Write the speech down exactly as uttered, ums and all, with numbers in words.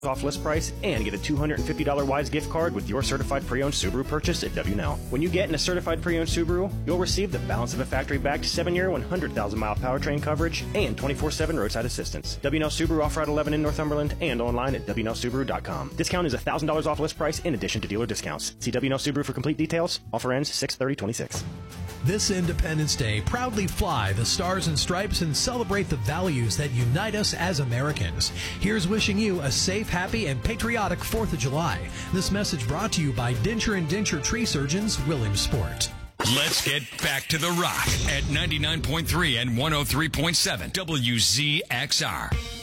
off list price and get a two hundred fifty dollars Wise gift card with your certified pre-owned Subaru purchase at W N L. When you get in a certified pre-owned Subaru, you'll receive the balance of a factory-backed seven-year, one hundred thousand mile powertrain coverage and twenty-four seven roadside assistance. W N L Subaru off Route eleven in Northumberland and online at W N L Subaru dot com. Discount is one thousand dollars off list price in addition to dealer discounts. See W N L Subaru for complete details. Offer ends six thirty twenty-six. This Independence Day, proudly fly the Stars and Stripes and celebrate the values that unite us as Americans. Here's wishing you a safe, happy, and patriotic fourth of July. This message brought to you by Dincher and Dincher Tree Surgeons, Williamsport. Let's get back to the rock at ninety-nine point three and one oh three point seven W Z X R.